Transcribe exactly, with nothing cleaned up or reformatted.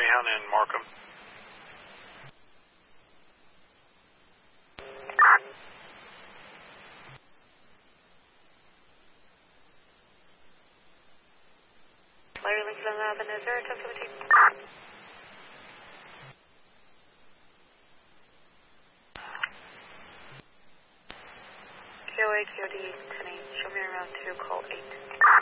Leon in Markham. Larry Lincoln eleven is zero ten seventeen. Q O A Q O D ten eight, show me around to call eight.